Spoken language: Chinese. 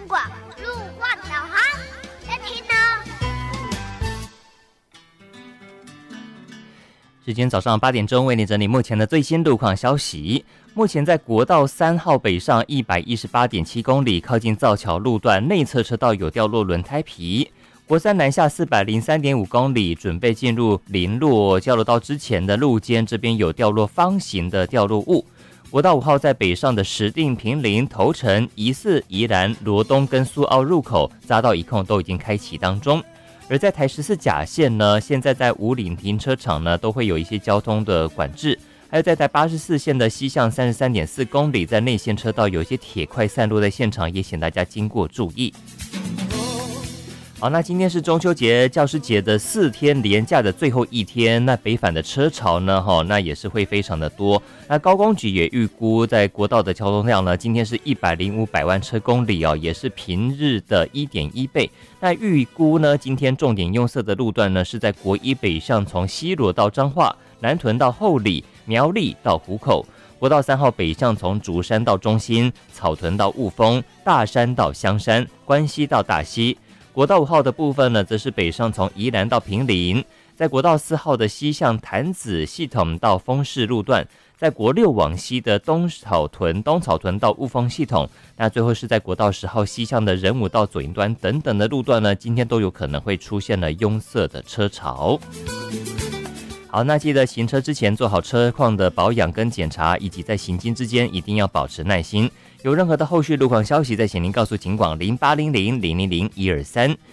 广路况导航，要听哦。 时间早上8点钟，为你整理目前的最新路况消息。目前在国道3号北上118.7公里，靠近造桥路段内侧车道有掉落轮胎皮。国三南下403.5公里，准备进入林落交流道之前的路肩，这边有掉落方形的掉落物。国道5号在北上的石碇、坪林、头城、宜四、宜兰、罗东跟苏澳入口匝道一控都已经开启当中。而在台14甲线呢，现在在五岭停车场呢都会有一些交通的管制，还有在台84线的西向33.4公里，在内线车道有一些铁块散落在现场，也请大家经过注意。好，那今天是中秋节、教师节的4天连假的最后一天，那北返的车潮呢，那也是会非常的多。那高公局也预估，在国道的交通量呢，今天是105百万车公里哦，也是平日的1.1倍。那预估呢，今天重点用色的路段呢，是在国一北上，从西螺到彰化，南屯到后里，苗栗到湖口。国道3号北上，从竹山到中心，草屯到雾峰，大山到香山，关西到大溪。国道5号的部分呢，则是北上从宜兰到坪林，在国道4号的西向潭子系统到丰市路段，在国6往西的东草屯到雾峰系统，那最后是在国道10号西向的仁武到左营端等等的路段呢，今天都有可能会出现了拥塞的车潮。好，那记得行车之前做好车况的保养跟检查，以及在行经之间一定要保持耐心。有任何的后续路况消息，再请您告诉警广0800000123。